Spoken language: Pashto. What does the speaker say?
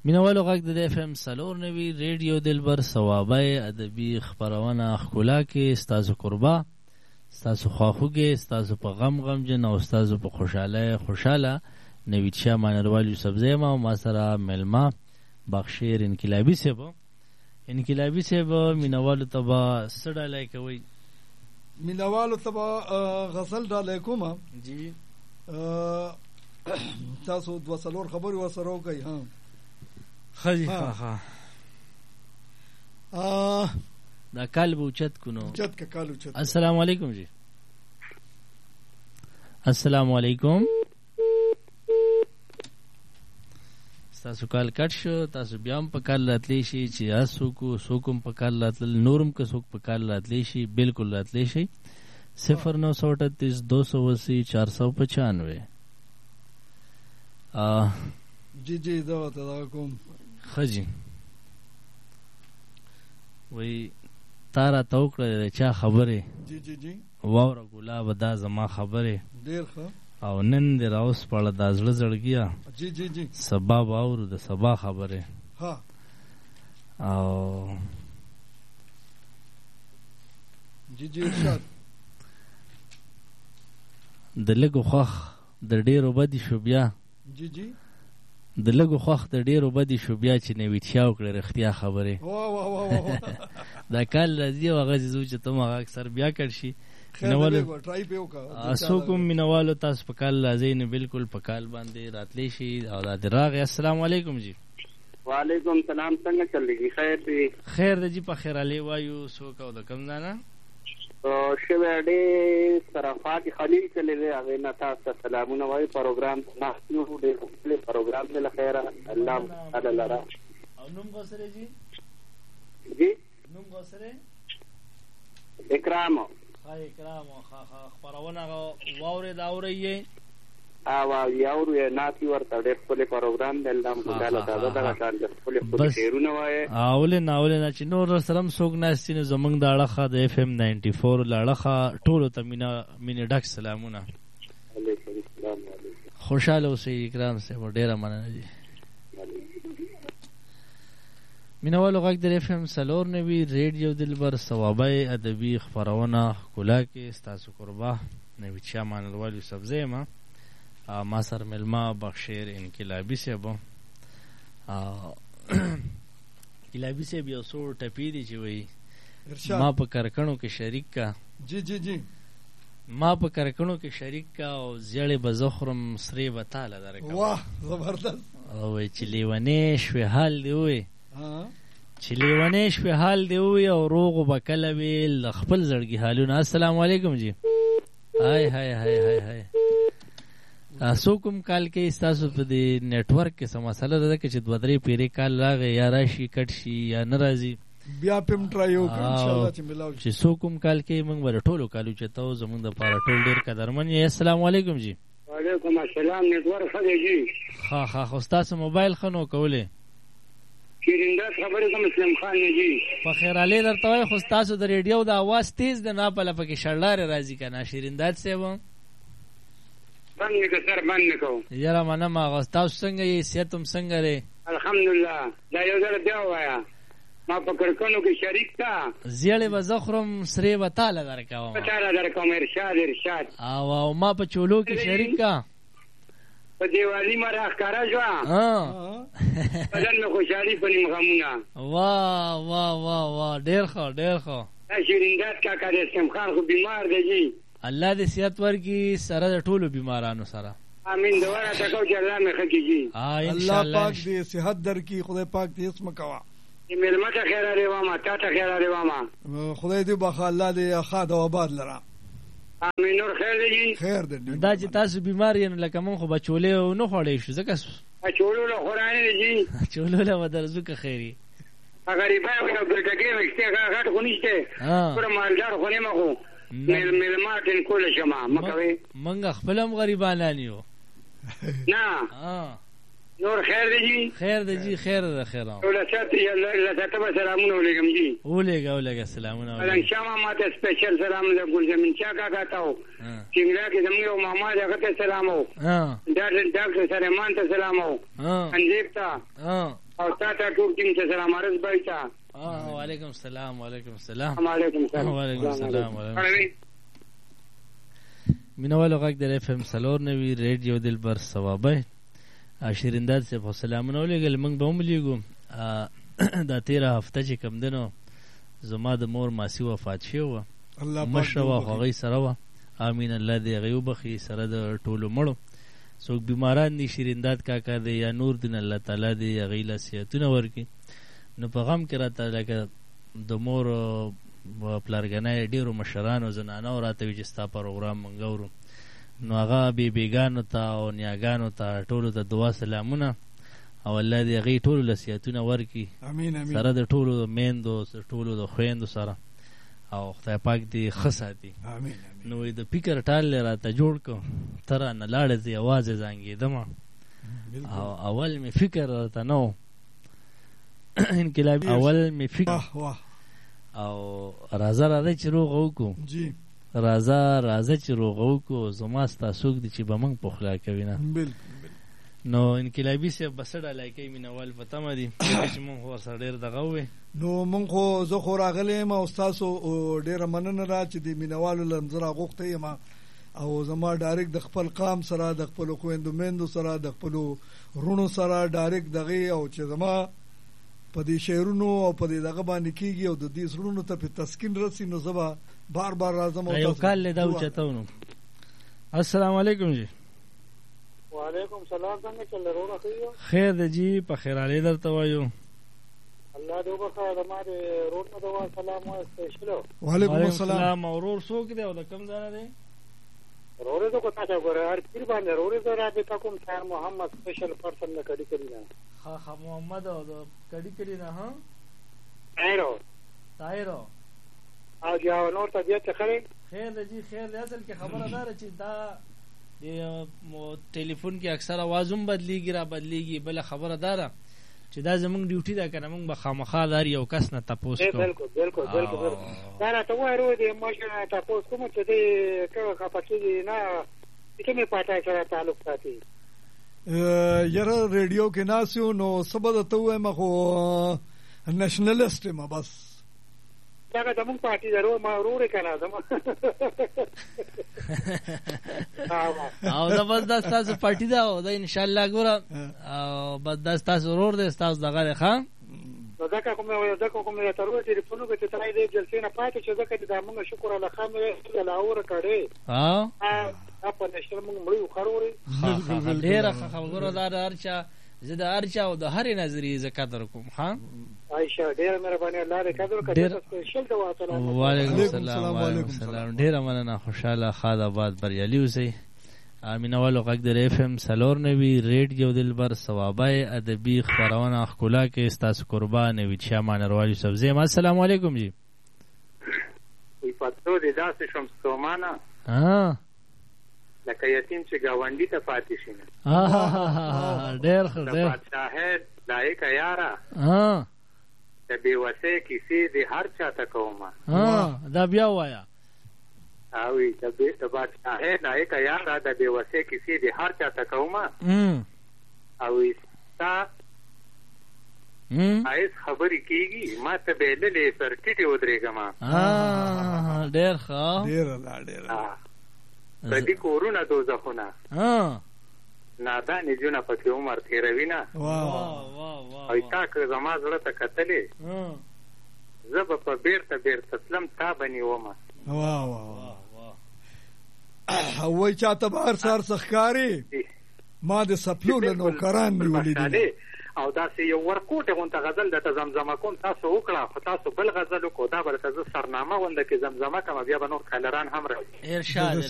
مینوالو غږ د اف ام سلور نوي ریډیو دلبر ثوابه ادبي خپرونه ښکلا کې ستاسو قربا ستاسو خواخوږې ستاسو په غم غمجن او ستاسو په خوشحاله نوید شاه مانروال یوسفزی یم او ما سره میلمه بخشیر انقلابي صاحب مینوالو ته به څه ډالۍ کوئ؟ مینوالو ته به غزل ډالۍ کوم جی تاسو دوه څلور خبرې ورسره وکئ. ښه جي ښه دا کال به اوچت کو نو اوچت که کال اوچت. السلام علیکم جی. السلام علیکم. تاسو کال کټ شو، تاسو بیا هم په کال راتلی شي چې څوک هم په کال راتلل، نورم که څوک په کال راتلی شي بالکل راتلی شي. 0938 280 495. جی دا ورته دا کوم. ښه جي وایي تا راته وکړه د چا خبرې جی واوره ګلابه دا زما خبرې ډېر ښه او نن دې راوسپړه دا زړه زړګیه جی سبا به اورو د سبا خبرې. او جی ارشاد د لږو خوښ د ډېرو بدي شو بیا جی د لږو خوښ د ډېرو بدي شو بیا چې نوید شاه وکړې رښتیا خبرې. دا کال راځي او هغه ځو چې ته هغه اکثر بیا کړ شي. څوک هم مینوالو تاسو په کال راځئ نه بالکل په کال باندې راتلی شي او دا د راغی. السلام علیکم جی. وعلیکم سلام. څنګه چلېږي؟ خیر دی؟ خیر دی جی. په خیرالې وایو څوک او د کوم ځای نه؟ شوی ډېر صرافات خلیل چلېدی، هغې نه تاسو ته سلامونه وایو. پروګرام ناست یو ډېر ښکلی پروګرام دی. له خیره الله تعالی لره. او نوم غوسره جی؟ جی نوم غوسره؟ اکرام. اکرام خپرونه واورې دا اورئ یې؟ اورو یې ناستي ورته ډېر ښکلی پروګرام دی. الله مو تعالی تازه دغه شان د ښکلي شعرونه وایې. اولې نه چې نور سره هم څوک ناستي نو زموږ د اړخه د اف ام 94 له اړخه ټولو ته مینې ډک سلامونه. علیکم السلام. خوشحاله اوسئ اکرام صاحب، ډېره مننه دي. مینوالو غږ د اف ام سلور نوي ریډیو دلبر ثوابه ادبي خپرونه ښکلا کې ستاسو قربا نوید شاه مانروال یوسفزی یم. ما سره میلمه بخشیر انقلابي صاحب. انقلابي صاحب یو څو ټپې دي چې وایي ما په کرکڼو کې شریک کا. جی ما په کرکڼو کې شریک کا او زیړې به زه خورم سرې به تاله درکړم. واه زبردست. او وایي چې لیونې شوې حال دی وایي چې لیونې شوې حال دی وایي او روغو به کله وي له خپل زړګي حالونه. السلام علیکم جی. هاي څوک هم کال کې ستاسو په دې نیټورک کې څه مسله ده چې دوه درې پیرې کال راغی یا راشي کټ شي یا نه راځي بیا پم ټرای وکړو ان شاء الله چې ملاوي چې څوک هم کال کې موږ ور ټولو کالو چې تاسو زموږ د پاره ټول ډیر قدرمن یې. السلام علیکم جی. وعلیکم السلام. نیټورک ښه دی جی؟ ښه خو ستاسو موبایل ښه نو کولې شیرینداد خبرې کوم اسلام خان نه جی. په خیرالې درته وایي خو ستاسو د ریډیو د اواز تیز دی نه پله پکې شړلارې راځي که نه شیرینداد صاحب؟ بند نه که سر بند نه کوو. یاره منم هغه تاسو څنګه یې صحت هم څنګه دی؟ الحمدلله. دا یو ځل بیا ووایه ما په کرکڼو کې شریک تا زیړې به زه خورم سرې به تاله درکوم. تاله درکوم. ارشاد. او ما په چولو کې شریک کا په دیوالي ما راښکاره شوه بدن مې خوشحالي په نیم غمونه. واه ډېر ښه دا شیرینداد کاکا د اسلام خان خو بیمار دی جی. الله دې صحت ورکړي سره د ټولو بیمارانو سره. امین. دعا راته کوو چې الله مې ښه کړي جی. الله پاک دې صحت درکړي. خدای پاک دې هېڅ مه کوه. مېلمه ته خیر اړېومه تا ته خیر اړېومه. خدای دې بخښه. الله دې ښاد او آباد لره. امین. نور خیر دی جی؟ خیر دی. دا چې تاسو بیمار یې نو لکه موږ خو به چولې نه خوړی شو ځکه چولو له خورانې دی جی. چولو له به درځو که خیري غریبه یو ګرټکې وکښتې غټ خو نشته پوره مالدار خو نیمه خو مېلمه ټینګولی شمه مه کوې. موږ خپل هم غریبانان یو. نه نور خیر دی جی خیر دی جی خیر ده خیرام لساته به سلامونه ولیږم جی ولیږه سلامونه ملنګ شاه ماما ته سپیشل سلام د ګلزمین چا کاکا ته و چنګلا کې زموږ یو ماما هغه ته سلام و ډاکټر سلیمان ته سلام و انجیب ته او تا ته ټول ټیم ته سلام عرض بای ته وعلیکم السلام وعلیکم السلام مینوالو غږ د اف ام سلور نوي ریډیو دلبر ثوابه شیرینداد صاحب سلامونه ولېږل موږ به هم لیږو دا تېره هفته چې کوم دی نو زما د مور ماسي وفات شوې وه مشره وه خو هغوی سره وه امین الله دې هغې وبخي سره د ټولو مړو څوک بیماران دي شیرینداد کاکا دی یا نور دین الله تعالی دې هغوی له صحتونه ورکړي نو په غم کې راته لکه د مور پلارګنی ډېرو مشرانو زنانو راته وي چې ستا پروګرام موږ اورو نو هغه بیبیګانو ته او نیاګانو ته ټولو ته دعا سلامونه او الله دې هغوی ټولو له صحتونه ورکړي سره د ټولو میندو ټولو د خویندو سره او خدای پاک دې ښه ساتي نو د فکر ټال راته جوړ کړو ته رانه لاړه زه یوازې زانګېدم او اول مې فکر راته نه و انقلابي اول مې فکر او راځه چې روغه وکړو راځه چې روغه وکړو زما ستا څوک دی چې به موږ پخلا کوي نه نو انقلابي صاحب به څه ډالۍ کوي مینوال په تمه دي چې موږ ورسره ډېر دغه ووې نو موږ خو زه خو راغلی یم او ستاسو ډېره مننه ده چې د مینوالو له زه راغوښتی یم او زما ډایرکټ د خپل قام سره د خپلو خویندو میندو سره د خپلو وروڼو سره ډایرکټ دغې او چې زما په دې شعرونو او په دې دغه باندې کېږي او د دې زړونو ته پې تسکین رسي نو زه به بار بار راځم او یو کال لی دا اوچته نو السلام علیکم جی وعلیکم سلام څنګه چل رونه ښه خیر دی جی په خیرحالي درته وایو الله دې وبخښه زما د ورور نه دوا سلام وایه سپیشلو وعلیکم السلام ورور څوک دی او د کوم ځای دی ورور زه کو تاسو ګوره هر پیر باندې ورور زه رابطه کوم خیر محمد سپیشل پرسن نه کډی کړی نه ها محمد او د کډی کړی نه ها تایرو او جاو نور طبیعت خیر دی جی خیر دی اصل کې خبره داره چې دا ټلیفون کې اکثر आवाज هم بدلیږي را بدلیږي بل خبره داره چې دا زمونږ ډیوټي ده کنه موږ به خامخا لار یو کس نه تپوس کوو بالکل دا راته وایي دې موږ تپوس کوم چې دې کله کېږي نه کومې پاټای سره تعلق ساتي یاره ریډیو کې ناست یو نو څه به درته ووایم خو نېشنلسټ یم بس دغه زموږ پارټي درو ما ورور کنه زموږ او دا بس دا ستاسو پارټي ده او دا ان شاء الله ګوره او بس دا ستاسو ورور دی ستاسو دغه ښه نو ځکه کومه ترور ټلیفونو کې چې ترای دې جلسې نه پاتې چې ځکه دا موږ شکر الله خان مې لاور کړې په نشته موږ مړیو خروري ډېره خبره دا هرچا زه د هرچا او د هرې نظریې زه قدر کوم ها عائشہ ډېره مهرباني الله دې قدر کړي شل د واسلام وعلیکم السلام ډېره مننه خوشاله خاد آباد بریالي اوسئ مینوالو غږ د اف ام سلور نوي ریډیو دلبر ثوابه ادبي خپرونه ښکلا کې ستاسو قربان وي شامان روالي صاحب زم السلام علیکم جی وي پاتو دې داسې شم ستومانه لکه یتیم چې ګاونډي ته پاتې شي ډېر ښه ډېر شاهد لایق یاره د بېوسۍ کیسې دې هر چا ته کومه دا بیا ووایه اوی د بادشاهۍ لایق یاره د بېوسۍ کیسې دې هر چا ته کومه او ستا ایس خبرې کېږي ما ته به للې سر ټیټې ودرېږم ډېر ښه ډېره پردي کورونه دوزخونه نادانې جونه پکې عمر تېروي نه او تا که زما زړه ته کتلې زه به په بیرته تلم تا به نیومه وایي چاته به هر سهار څه ښکاري ما د څپلو له نوکران نیولي دي او داسې یو ورکوټې غونته غزل درته زمزمه کوم تاسو وکړه خو تاسو بل غزل وکړو دا به درته زه سرنامه غونده کې زمزمه کوم بیا به نور کالران هم راځي ارشاد